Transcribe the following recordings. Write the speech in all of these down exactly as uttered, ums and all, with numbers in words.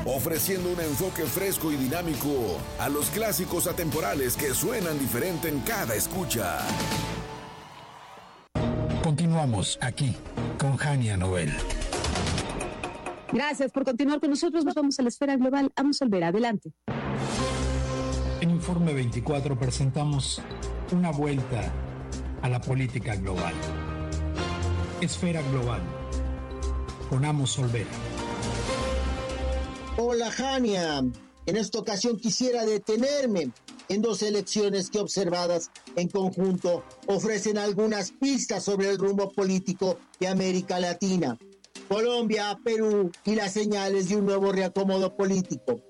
ofreciendo un enfoque fresco y dinámico a los clásicos atemporales que suenan diferente en cada escucha. Continuamos aquí con Jania Nobel. Gracias por continuar con nosotros. Nos vamos a la esfera global. Vamos a volver adelante. En Informe veinticuatro presentamos una vuelta a la política global. Esfera global con Amos Olvera. Hola, Jania. En esta ocasión quisiera detenerme en dos elecciones que, observadas en conjunto, ofrecen algunas pistas sobre el rumbo político de América Latina, Colombia, Perú y las señales de un nuevo reacomodo político.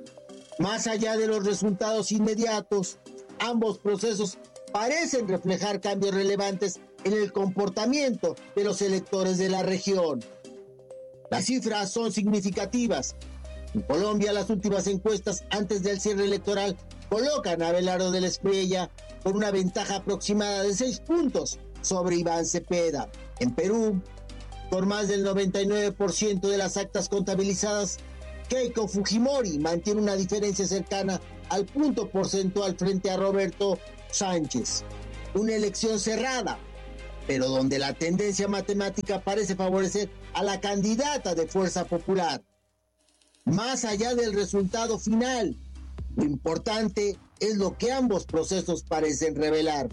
Más allá de los resultados inmediatos, ambos procesos parecen reflejar cambios relevantes en el comportamiento de los electores de la región. Las cifras son significativas. En Colombia, las últimas encuestas antes del cierre electoral colocan a Abelardo de la Espriella con una ventaja aproximada de seis puntos sobre Iván Cepeda. En Perú, por más del noventa y nueve por ciento de las actas contabilizadas, Keiko Fujimori mantiene una diferencia cercana al punto porcentual frente a Roberto Sánchez. Una elección cerrada, pero donde la tendencia matemática parece favorecer a la candidata de Fuerza Popular. Más allá del resultado final, lo importante es lo que ambos procesos parecen revelar.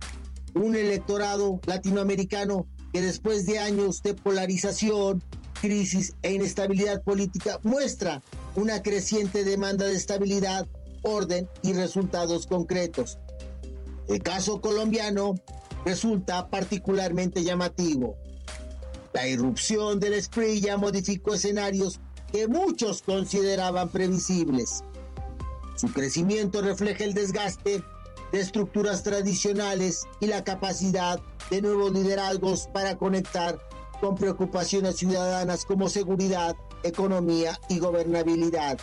Un electorado latinoamericano que después de años de polarización, crisis e inestabilidad política muestra una creciente demanda de estabilidad, orden y resultados concretos. El caso colombiano resulta particularmente llamativo. La irrupción del Espriella modificó escenarios que muchos consideraban previsibles. Su crecimiento refleja el desgaste de estructuras tradicionales y la capacidad de nuevos liderazgos para conectar con preocupaciones ciudadanas como seguridad, economía y gobernabilidad.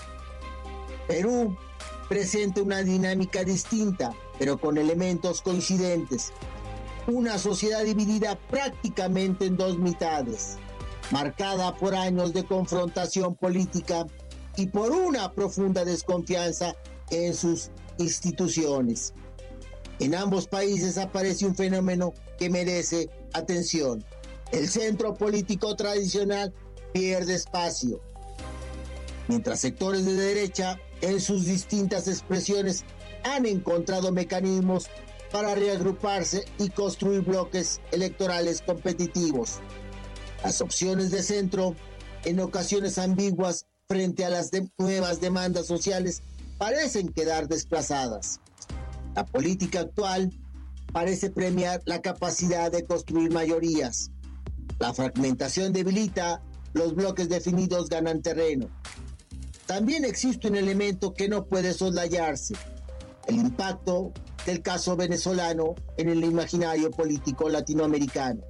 Perú presenta una dinámica distinta, pero con elementos coincidentes. Una sociedad dividida prácticamente en dos mitades, marcada por años de confrontación política y por una profunda desconfianza en sus instituciones. En ambos países aparece un fenómeno que merece atención. El centro político tradicional pierde espacio, mientras sectores de derecha, en sus distintas expresiones, han encontrado mecanismos para reagruparse y construir bloques electorales competitivos. Las opciones de centro, en ocasiones ambiguas frente a las de nuevas demandas sociales, parecen quedar desplazadas. La política actual parece premiar la capacidad de construir mayorías. La fragmentación debilita, los bloques definidos ganan terreno. También existe un elemento que no puede soslayarse: el impacto del caso venezolano en el imaginario político latinoamericano.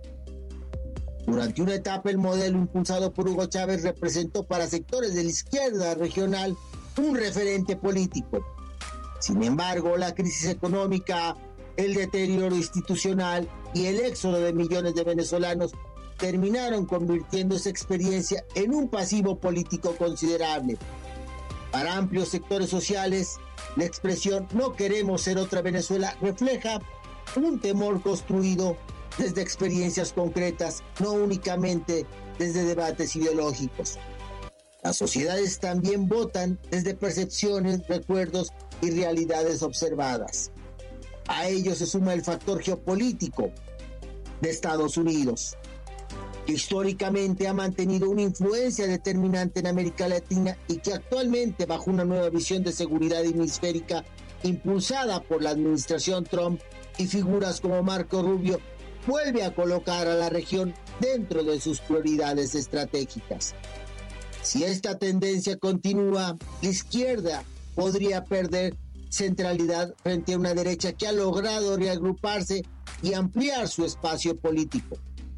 Durante una etapa, el modelo impulsado por Hugo Chávez representó para sectores de la izquierda regional un referente político. Sin embargo, la crisis económica, el deterioro institucional y el éxodo de millones de venezolanos terminaron convirtiendo esa experiencia en un pasivo político considerable. Para amplios sectores sociales, la expresión "no queremos ser otra Venezuela" refleja un temor construido desde experiencias concretas, no únicamente desde debates ideológicos. Las sociedades también votan desde percepciones, recuerdos y realidades observadas. A ello se suma el factor geopolítico de Estados Unidos, que históricamente ha mantenido una influencia determinante en América Latina y que actualmente, bajo una nueva visión de seguridad hemisférica impulsada por la administración Trump y figuras como Marco Rubio, vuelve a colocar a la región dentro de sus prioridades estratégicas. Si esta tendencia continúa, la izquierda podría perder centralidad frente a una derecha que ha logrado reagruparse y ampliar su espacio político.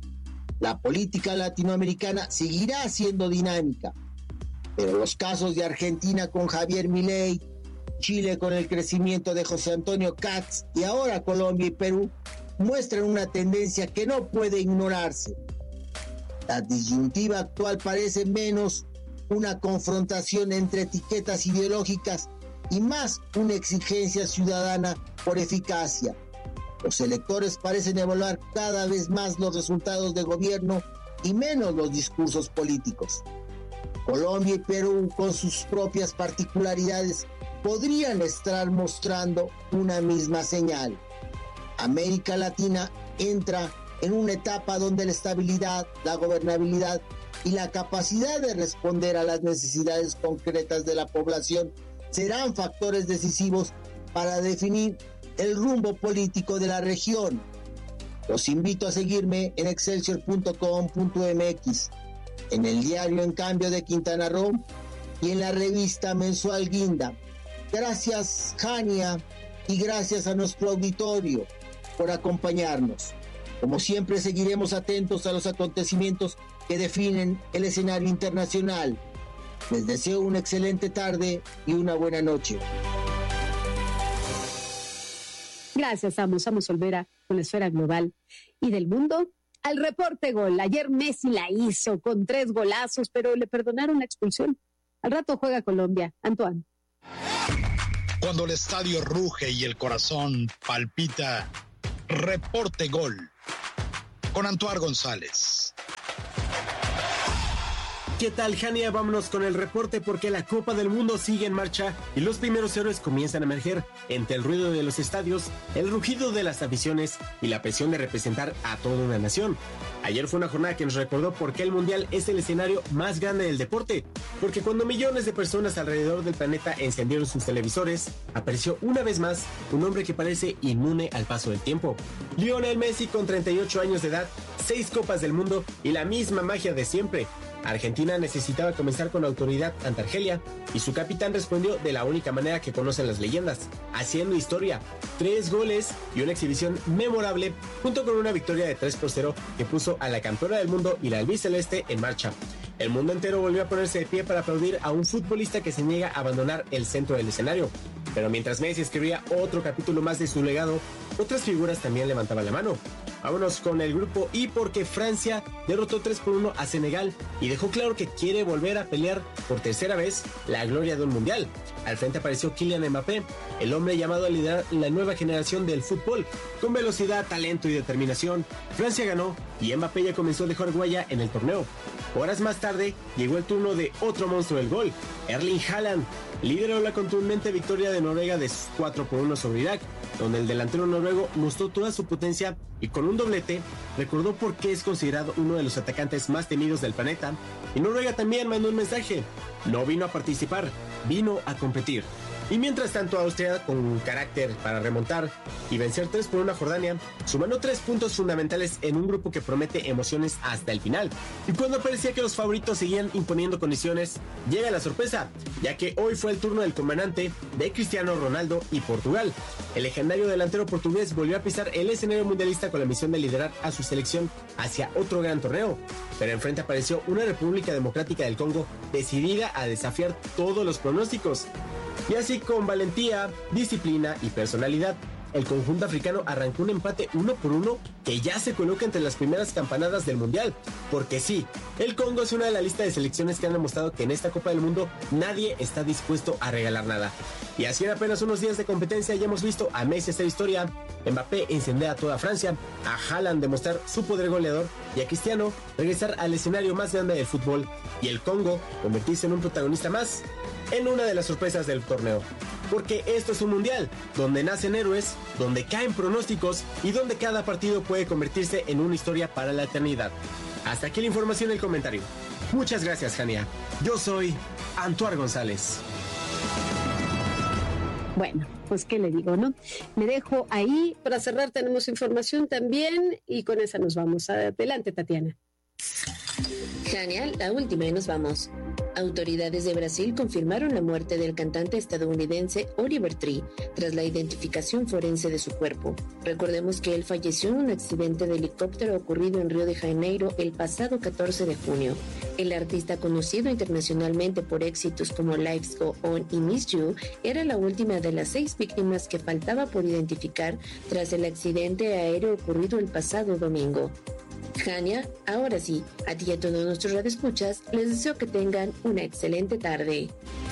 La política latinoamericana seguirá siendo dinámica, pero los casos de Argentina con Javier Milei, Chile con el crecimiento de José Antonio Kats y ahora Colombia y Perú muestran una tendencia que no puede ignorarse. La disyuntiva actual parece menos una confrontación entre etiquetas ideológicas y más una exigencia ciudadana por eficacia. Los electores parecen evaluar cada vez más los resultados de gobierno y menos los discursos políticos. Colombia y Perú, con sus propias particularidades, podrían estar mostrando una misma señal. América Latina entra en una etapa donde la estabilidad, la gobernabilidad y la capacidad de responder a las necesidades concretas de la población serán factores decisivos para definir el rumbo político de la región. Los invito a seguirme en excelsior punto com punto m x, en el diario En Cambio de Quintana Roo y en la revista mensual Guinda. Gracias, Jania, y gracias a nuestro auditorio por acompañarnos. Como siempre, seguiremos atentos a los acontecimientos que definen el escenario internacional. Les deseo una excelente tarde y una buena noche. Gracias, Amos. Amos Olvera con la esfera global y del mundo. Al reporte gol. Ayer Messi la hizo con tres golazos, pero le perdonaron la expulsión. Al rato juega Colombia. Antoine. Cuando el estadio ruge y el corazón palpita, reporte gol con Antoine González. ¿Qué tal, Jania? Vámonos con el reporte porque la Copa del Mundo sigue en marcha y los primeros héroes comienzan a emerger entre el ruido de los estadios, el rugido de las aficiones y la presión de representar a toda una nación. Ayer fue una jornada que nos recordó por qué el Mundial es el escenario más grande del deporte, porque cuando millones de personas alrededor del planeta encendieron sus televisores, apareció una vez más un hombre que parece inmune al paso del tiempo. Lionel Messi, con treinta y ocho años de edad, seis Copas del Mundo y la misma magia de siempre. Argentina necesitaba comenzar con autoridad ante Argelia y su capitán respondió de la única manera que conocen las leyendas, haciendo historia. Tres goles y una exhibición memorable, junto con una victoria de tres por cero que puso a la campeona del mundo y la albiceleste en marcha. El mundo entero volvió a ponerse de pie para aplaudir a un futbolista que se niega a abandonar el centro del escenario. Pero mientras Messi escribía otro capítulo más de su legado, otras figuras también levantaban la mano. Vámonos con el grupo I porque Francia derrotó tres por uno a Senegal y dejó claro que quiere volver a pelear por tercera vez la gloria de un mundial. Al frente apareció Kylian Mbappé, el hombre llamado a liderar la nueva generación del fútbol. Con velocidad, talento y determinación, Francia ganó y Mbappé ya comenzó a dejar huella en el torneo. Horas más tarde llegó el turno de otro monstruo del gol, Erling Haaland. Lideró la contundente victoria de Noruega de cuatro por uno sobre Irak, donde el delantero noruego mostró toda su potencia y con un doblete recordó por qué es considerado uno de los atacantes más temidos del planeta. Y Noruega también mandó un mensaje: no vino a participar, vino a competir. Y mientras tanto, Austria, con carácter para remontar y vencer tres por uno a Jordania, sumando tres puntos fundamentales en un grupo que promete emociones hasta el final. Y cuando parecía que los favoritos seguían imponiendo condiciones, llega la sorpresa, ya que hoy fue el turno del comandante de Cristiano Ronaldo y Portugal. El legendario delantero portugués volvió a pisar el escenario mundialista con la misión de liderar a su selección hacia otro gran torneo. Pero enfrente apareció una República Democrática del Congo decidida a desafiar todos los pronósticos. Y así, con valentía, disciplina y personalidad, el conjunto africano arrancó un empate uno por uno que ya se coloca entre las primeras campanadas del mundial. Porque sí, el Congo es una de la lista de selecciones que han demostrado que en esta Copa del Mundo nadie está dispuesto a regalar nada. Y así, en apenas unos días de competencia, ya hemos visto a Messi hacer historia, Mbappé encender a toda Francia, a Haaland demostrar su poder goleador y a Cristiano regresar al escenario más grande del fútbol, y el Congo convertirse en un protagonista más en una de las sorpresas del torneo. Porque esto es un mundial donde nacen héroes, donde caen pronósticos y donde cada partido puede convertirse en una historia para la eternidad. Hasta aquí la información y el comentario. Muchas gracias, Jania. Yo soy Antoine González. Bueno, pues qué le digo, ¿no? Me dejo ahí. Para cerrar tenemos información también y con esa nos vamos. Adelante, Tatiana. Genial, la última y nos vamos. Autoridades de Brasil confirmaron la muerte del cantante estadounidense Oliver Tree tras la identificación forense de su cuerpo. Recordemos que él falleció en un accidente de helicóptero ocurrido en Río de Janeiro el pasado catorce de junio. El artista, conocido internacionalmente por éxitos como Lives Go On y Miss You, era la última de las seis víctimas que faltaba por identificar tras el accidente aéreo ocurrido el pasado domingo. Jania, ahora sí, a ti y a todos nuestros radioescuchas, les deseo que tengan una excelente tarde.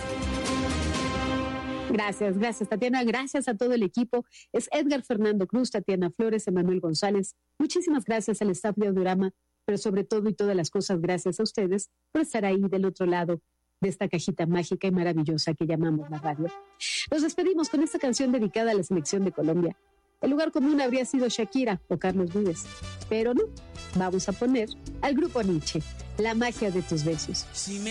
Gracias, gracias Tatiana, gracias a todo el equipo. Es Edgar Fernando Cruz, Tatiana Flores, Emanuel González. Muchísimas gracias al staff de Audiorama, pero sobre todo y todas las cosas, gracias a ustedes por estar ahí del otro lado de esta cajita mágica y maravillosa que llamamos la radio. Nos despedimos con esta canción dedicada a la selección de Colombia. El lugar común habría sido Shakira o Carlos Vives, pero no, vamos a poner al grupo Nietzsche, La magia de tus besos.